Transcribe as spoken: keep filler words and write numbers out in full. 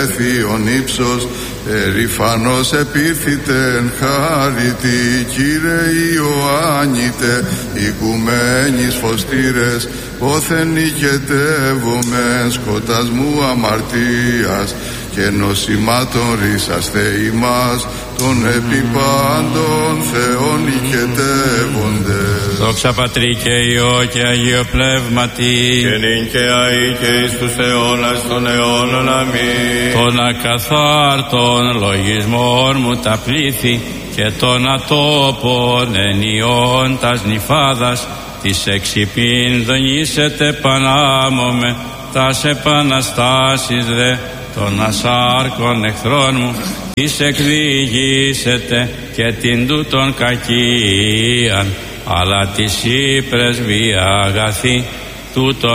Θείον ύψος, ερήφανος επίρθητεν χάρητη, Κύριε Ιωάννητε, οικουμένης φωστήρες, όθεν οικετεύομεν σκοτασμού αμαρτίας, και νοσημάτων ρίσαστε ημάς, των επιπάντων Θεών οικετεύονται. Δόξα Πατρί και Υιό και Αγίο Πνεύματι, και νυν και αεί και εις τους αιώνας των αιώνων. Αμήν. Των ακαθάρτων λογισμών μου τα πλήθη, και των ατόπων ενιών τας νυφάδας, της εξυπήν δονήσετε πανάμωμε, τας επαναστάσεις δε των ασάρκων εχθρών μου, της εκδιηγήσετε και την τούτον κακίαν, αλλά της η πρεσβεία αγαθή τούτον